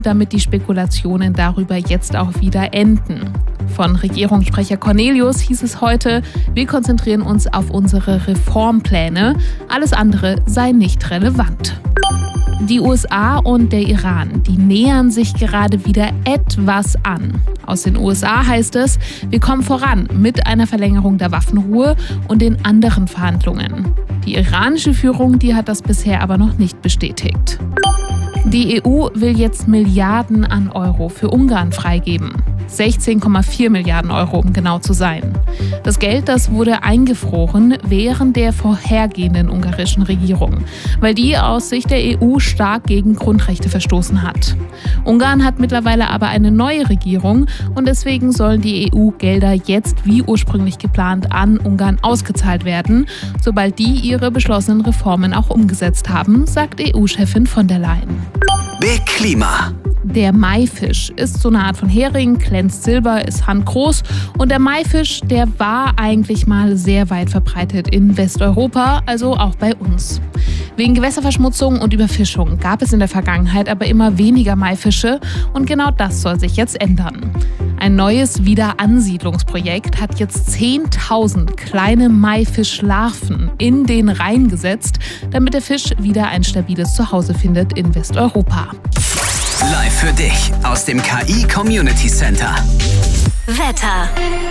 damit die Spekulationen darüber jetzt auch wieder enden. Von Regierungssprecher Cornelius hieß es heute, wir konzentrieren uns auf unsere Reformpläne, alles andere sei nicht relevant. Die USA und der Iran, die nähern sich gerade wieder etwas an. Aus den USA heißt es, wir kommen voran mit einer Verlängerung der Waffenruhe und den anderen Verhandlungen. Die iranische Führung, die hat das bisher aber noch nicht bestätigt. Die EU will jetzt Milliarden an Euro für Ungarn freigeben. 16,4 Milliarden Euro, um genau zu sein. Das Geld, das wurde eingefroren während der vorhergehenden ungarischen Regierung, weil die aus Sicht der EU stark gegen Grundrechte verstoßen hat. Ungarn hat mittlerweile aber eine neue Regierung und deswegen sollen die EU-Gelder jetzt wie ursprünglich geplant an Ungarn ausgezahlt werden, sobald die ihre beschlossenen Reformen auch umgesetzt haben, sagt EU-Chefin von der Leyen. Big Klima. Der Maifisch ist so eine Art von Hering, glänzt silber, ist handgroß. Und der Maifisch, der war eigentlich mal sehr weit verbreitet in Westeuropa, also auch bei uns. Wegen Gewässerverschmutzung und Überfischung gab es in der Vergangenheit aber immer weniger Maifische und genau das soll sich jetzt ändern. Ein neues Wiederansiedlungsprojekt hat jetzt 10.000 kleine Maifischlarven in den Rhein gesetzt, damit der Fisch wieder ein stabiles Zuhause findet in Westeuropa. Live für dich aus dem KI Community Center. Wetter.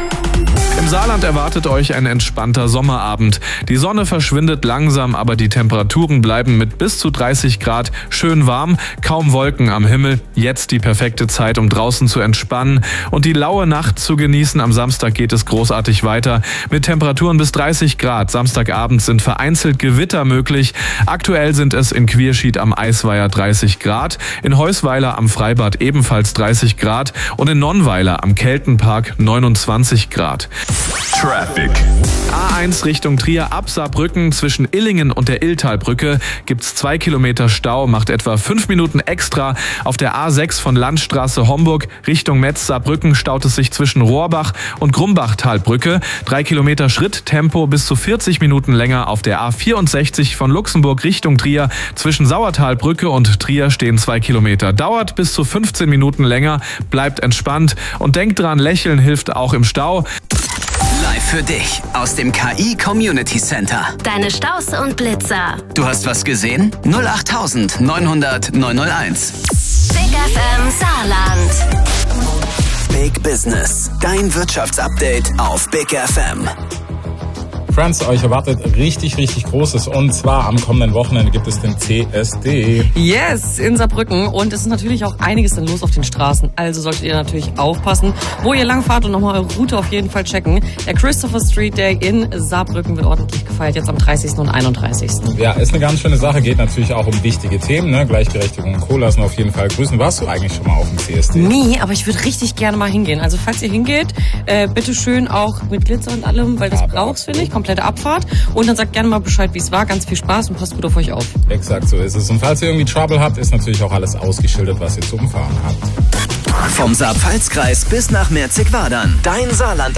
Im Saarland erwartet euch ein entspannter Sommerabend. Die Sonne verschwindet langsam, aber die Temperaturen bleiben mit bis zu 30 Grad schön warm, kaum Wolken am Himmel. Jetzt die perfekte Zeit, um draußen zu entspannen und die laue Nacht zu genießen. Am Samstag geht es großartig weiter mit Temperaturen bis 30 Grad. Samstagabend sind vereinzelt Gewitter möglich. Aktuell sind es in Quierschied am Eisweiher 30 Grad, in Heusweiler am Freibad ebenfalls 30 Grad und in Nonnweiler am Keltenpark 29 Grad. Traffic. A1 Richtung Trier ab Saarbrücken zwischen Illingen und der Illtalbrücke gibt's 2 Kilometer Stau, macht etwa 5 Minuten extra. Auf der A6 von Landstraße Homburg Richtung Metz Saarbrücken staut es sich zwischen Rohrbach und Grumbachtalbrücke. 3 Kilometer Schritttempo bis zu 40 Minuten länger. Auf der A64 von Luxemburg Richtung Trier zwischen Sauertalbrücke und Trier stehen 2 Kilometer. Dauert bis zu 15 Minuten länger. Bleibt entspannt und denkt dran, lächeln hilft auch im Stau. Live für dich aus dem KI Community Center. Deine Staus und Blitzer. Du hast was gesehen? 08000 900 901. Big FM Saarland. Big Business. Dein Wirtschaftsupdate auf Big FM. Friends, euch erwartet richtig Großes und zwar am kommenden Wochenende gibt es den CSD. Yes, in Saarbrücken und es ist natürlich auch einiges dann los auf den Straßen, also solltet ihr natürlich aufpassen, wo ihr langfahrt und nochmal eure Route auf jeden Fall checken. Der Christopher Street Day in Saarbrücken wird ordentlich gefeiert, jetzt am 30. und 31. Ja, ist eine ganz schöne Sache, geht natürlich auch um wichtige Themen, ne? Gleichberechtigung und Co. lassen auf jeden Fall grüßen. Warst du eigentlich schon mal auf dem CSD? Nee, aber ich würde richtig gerne mal hingehen. Also falls ihr hingeht, bitte schön auch mit Glitzer und allem, weil das braucht's, finde ich. Komplette Abfahrt. Und dann sagt gerne mal Bescheid, wie es war. Ganz viel Spaß und passt gut auf euch auf. Exakt, so ist es. Und falls ihr irgendwie Trouble habt, ist natürlich auch alles ausgeschildert, was ihr zu umfahren habt. Vom Saar-Pfalz-Kreis bis nach Merzig-Wadern. Dein Saarland